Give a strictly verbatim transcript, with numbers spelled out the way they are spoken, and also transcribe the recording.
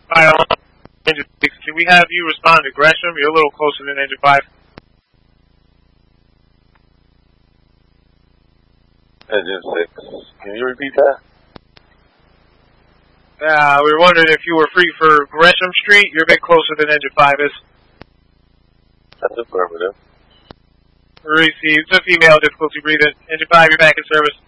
Alright, Engine six, can we have you respond to Gresham? You're a little closer than Engine five. Engine six, can you repeat that? Uh, we were wondering if you were free for Gresham Street. You're a bit closer than Engine five is. That's affirmative. Received. Just email difficulty breathing. Engine five, you're back in service.